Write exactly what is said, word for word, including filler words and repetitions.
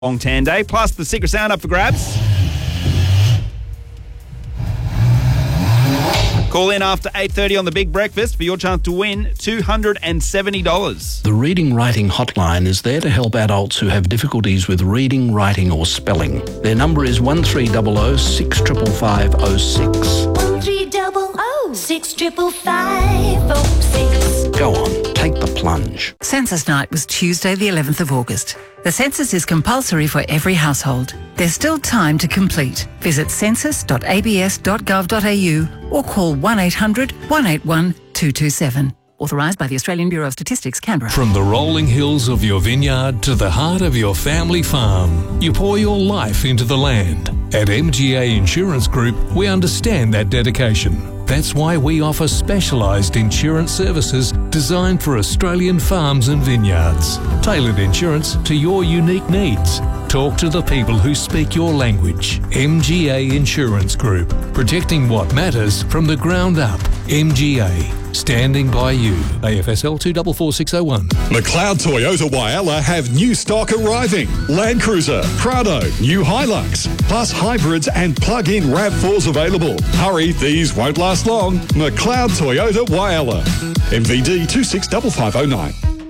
Long Tan Day, plus the Secret Sound up for grabs. Call in after eight thirty on The Big Breakfast for your chance to win two hundred seventy dollars. The Reading Writing Hotline is there to help adults who have difficulties with reading, writing or spelling. Their number is one three zero zero six five five zero six. one three zero zero six five five zero six. Go on, take the plunge. Census Night was Tuesday the eleventh of August. The census is compulsory for every household. There's still time to complete. Visit census dot a b s dot gov dot a u or call one eight hundred one eight one two two seven. Authorised by the Australian Bureau of Statistics, Canberra. From the rolling hills of your vineyard to the heart of your family farm, you pour your life into the land. At M G A Insurance Group, we understand that dedication. That's why we offer specialised insurance services designed for Australian farms and vineyards. Tailored insurance to your unique needs. Talk to the people who speak your language. M G A Insurance Group. Protecting what matters from the ground up. M G A. Standing by you. A F S L two four four six oh one. McLeod Toyota Whyalla have new stock arriving. Land Cruiser, Prado, new Hilux, plus hybrids and plug-in RAV fours available. Hurry, these won't last long. McLeod Toyota Whyalla. M V D two six five five oh nine.